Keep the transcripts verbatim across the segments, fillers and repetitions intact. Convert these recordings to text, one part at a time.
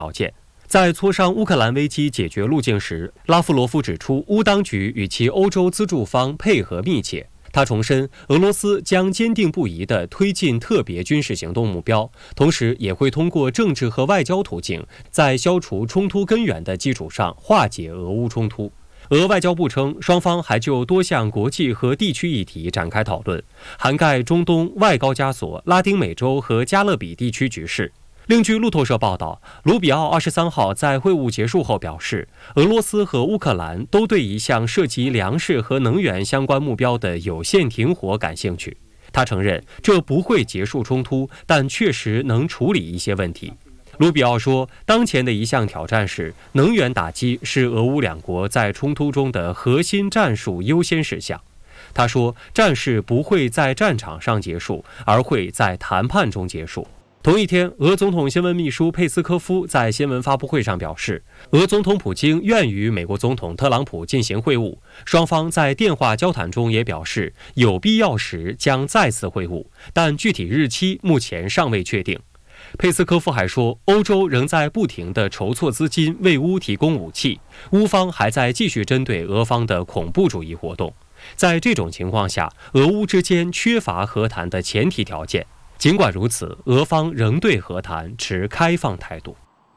条件。在磋商乌克兰危机解决路径时，拉夫罗夫指出，乌当局与其欧洲资助方配合密切。他重申，俄罗斯将坚定不移地推进特别军事行动目标，同时也会通过政治和外交途径，在消除冲突根源的基础上化解俄乌冲突。俄外交部称，双方还就多项国际和地区议题展开讨论，涵盖中东、外高加索、拉丁美洲和加勒比地区局势。另据路透社报道，卢比奥二十三号在会晤结束后表示，俄罗斯和乌克兰都对一项涉及粮食和能源相关目标的有限停火感兴趣。他承认这不会结束冲突，但确实能处理一些问题。卢比奥说，当前的一项挑战是能源打击是俄乌两国在冲突中的核心战术优先事项。他说，战事不会在战场上结束，而会在谈判中结束。同一天，俄总统新闻秘书佩斯科夫在新闻发布会上表示，俄总统普京愿与美国总统特朗普进行会晤，双方在电话交谈中也表示，有必要时将再次会晤，但具体日期目前尚未确定。佩斯科夫还说，欧洲仍在不停地筹措资金为乌提供武器，乌方还在继续针对俄方的恐怖主义活动。在这种情况下，俄乌之间缺乏和谈的前提条件。尽管如此，俄方仍对和谈持开放态度。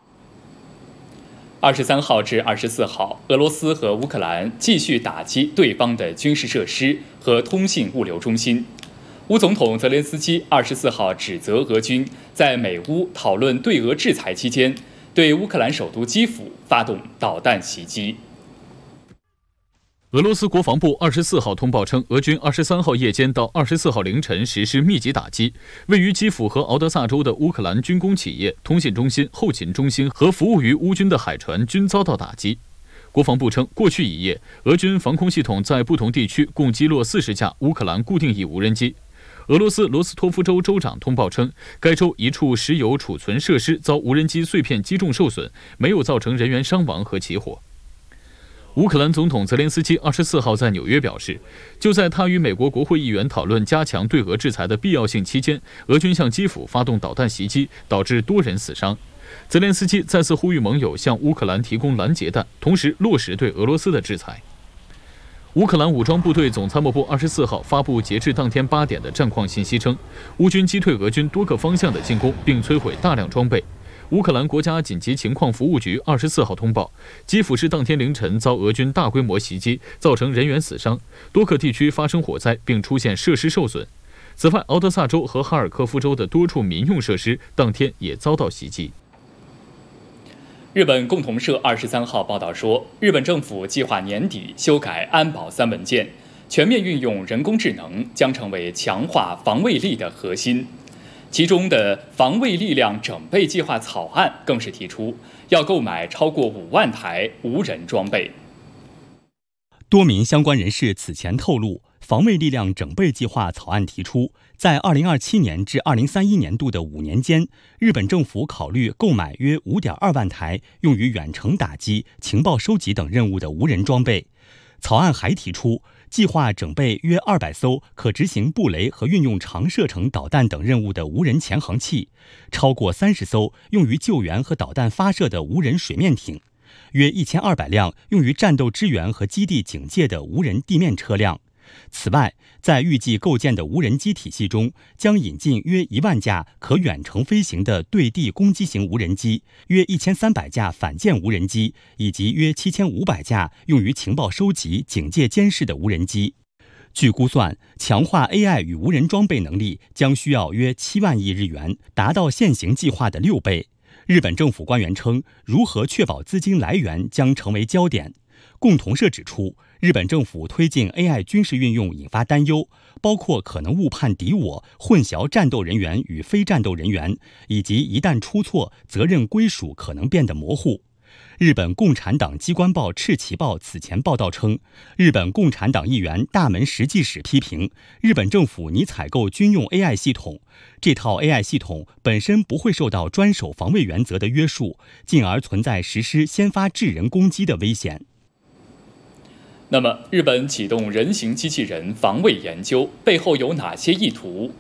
二十三号至二十四号，俄罗斯和乌克兰继续打击对方的军事设施和通信物流中心。乌总统泽连斯基二十四号指责俄军在美乌讨论对俄制裁期间，对乌克兰首都基辅发动导弹袭击。 俄罗斯国防部二十四号通报称，俄军二十三号夜间到二十四号凌晨实施密集打击，位于基辅和敖德萨州的乌克兰军工企业、通信中心、后勤中心和服务于乌军的海船均遭到打击。国防部称，过去一夜，俄军防空系统在不同地区共击落四十架乌克兰固定翼无人机。俄罗斯罗斯托夫州州长通报称，该州一处石油储存设施遭无人机碎片击中受损，没有造成人员伤亡和起火。乌克兰总统泽连斯基二十四号在纽约表示，就在他与美国国会议员讨论加强对俄制裁的必要性期间，俄军向基辅发动导弹袭击，导致多人死伤。泽连斯基再次呼吁盟友向乌克兰提供拦截弹，同时落实对俄罗斯的制裁。乌克兰武装部队总参谋部二十四号发布截至当天八点的战况信息称，乌军击退俄军多个方向的进攻，并摧毁大量装备。乌克兰国家紧急情况服务局二十四号通报，基辅市当天凌晨遭俄军大规模袭击，造成人员死伤，多个地区发生火灾，并出现设施受损。此外，敖德萨州和哈尔科夫州的多处民用设施当天也遭到袭击。 日本共同社二十三号报道说，日本政府计划年底修改安保三文件，全面运用人工智能将成为强化防卫力的核心。其中的防卫力量整备计划草案更是提出要购买超过五万台无人装备。 多名相关人士此前透露，防卫力量整备计划草案提出，在二零二七年至二零三一年度的五年间，日本政府考虑购买约五点二万台用于远程打击、情报收集等任务的无人装备。草案还提出，计划整备约二百艘可执行布雷和运用长射程导弹等任务的无人潜航器，超过三十艘用于救援和导弹发射的无人水面艇，约一千二百辆用于战斗支援和基地警戒的无人地面车辆。此外，在预计构建的无人机体系中，将引进约一万架可远程飞行的对地攻击型无人机，约一千三百架反舰无人机，以及约七千五百架用于情报收集、警戒监视的无人机。据估算，强化 A I 与无人装备能力将需要约七万亿日元，达到现行计划的六倍。日本政府官员称，如何确保资金来源将成为焦点。共同社指出，日本政府推进 A I 军事运用引发担忧，包括可能误判敌我、混淆战斗人员与非战斗人员，以及一旦出错，责任归属可能变得模糊。日本共产党机关报《赤旗报》此前报道称，日本共产党议员大门实际史批评日本政府拟采购军用 A I 系统，这套 A I 系统本身不会受到专守防卫原则的约束，进而存在实施先发制人攻击的危险。 那么，日本启动人形机器人防卫研究背后有哪些意图？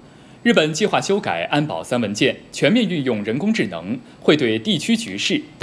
日本计划修改安保三文件，全面运用人工智能，会对地区局势